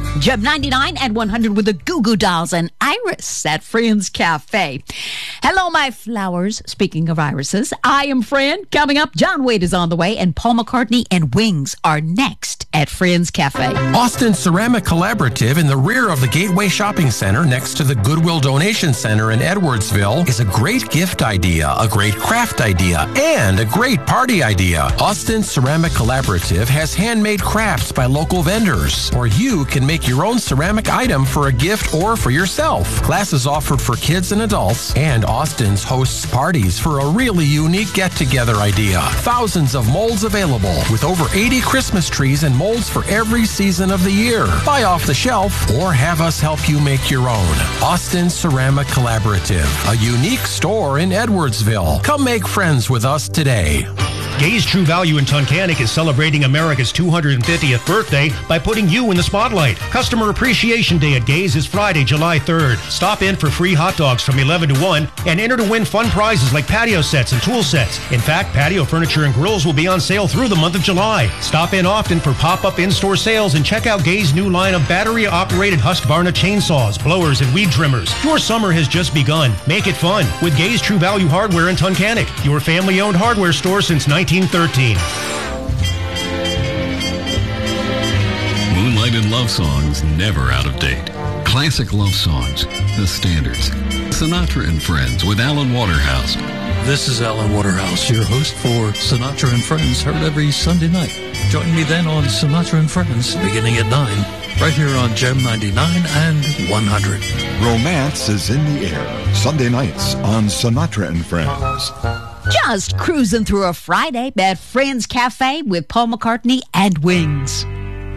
Gem 99 and 100 with the Goo Goo Dolls and Iris at Friends Cafe. Hello, my flowers. Speaking of irises, I am Friend. Coming up, John Wade is on the way, and Paul McCartney and Wings are next at Friends Cafe. Austin Ceramic Collaborative in the rear of the Gateway Shopping Center next to the Goodwill Donation Center in Edwardsville is a great gift idea, a great craft idea, and a great party idea. Austin Ceramic Collaborative has handmade crafts by local vendors, or you can make your own ceramic item for a gift or for yourself. Classes offered for kids and adults, and Austin's hosts parties for a really unique get-together idea. Thousands of molds available, with over 80 Christmas trees and molds for every season of the year. Buy off the shelf or have us help you make your own. Austin Ceramic Collaborative, a unique store in Edwardsville. Come make friends with us today. Gay's True Value in Tunkhannock is celebrating America's 250th birthday by putting you in the spotlight. Customer Appreciation Day at Gay's is Friday, July 3rd. Stop in for free hot dogs from 11 to 1 and enter to win fun prizes like patio sets and tool sets. In fact, patio furniture and grills will be on sale through the month of July. Stop in often for pop-up in-store sales and check out Gay's new line of battery-operated Husqvarna chainsaws, blowers, and weed trimmers. Your summer has just begun. Make it fun with Gay's True Value Hardware in Tunkhannock, your family-owned hardware store since 1913. Moonlighted love songs never out of date. Classic love songs, the standards. Sinatra and Friends with Alan Waterhouse. This is Alan Waterhouse, your host for Sinatra and Friends, heard every Sunday night. Join me then on Sinatra and Friends, beginning at 9, right here on Gem 99 and 100. Romance is in the air, Sunday nights on Sinatra and Friends. Just cruising through a Friday at Friends Cafe with Paul McCartney and Wings.